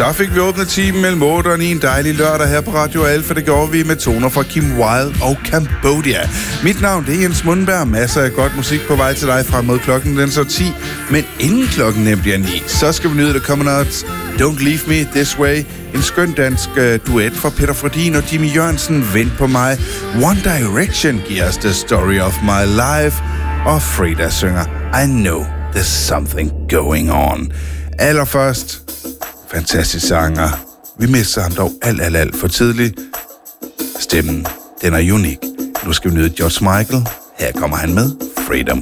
Så fik vi åbnet timen mellem 8 og 9 en dejlig lørdag her på Radio Alfa. Det gjorde vi med toner fra Kim Wilde og Cambodia. Mit navn det er Jens Mundberg. Masser af godt musik på vej til dig frem mod klokken den så 10. Men inden klokken den bliver 9, så skal vi nyde The Commonards Don't Leave Me This Way. En skøn dansk duet fra Peter Frodin og Jimmy Jørgensen. Vent på mig. One Direction giver os The Story of My Life. Og Frida synger I Know There's Something Going On. Allerførst, fantastisk sanger. Vi mister ham dog alt for tidligt. Stemmen, den er unik. Nu skal vi nyde George Michael. Her kommer han med Freedom.